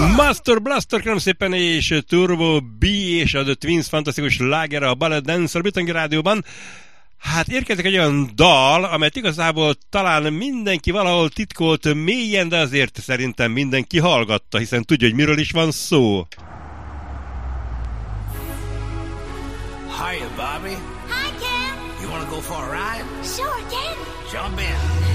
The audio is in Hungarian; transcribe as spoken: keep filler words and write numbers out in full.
Master Blaster, kérem szépen, és Turbo B és a The Twins fantasztikus lágere a Ballet Dancer a Britannia Rádióban. Hát érkezik egy olyan dal, amelyet igazából talán mindenki valahol titkolt mélyen, de azért szerintem mindenki hallgatta, hiszen tudja, hogy miről is van szó. Hiya, Bobby. Hi, Ken. You wanna go for a ride? Sure, Ken. Jump in.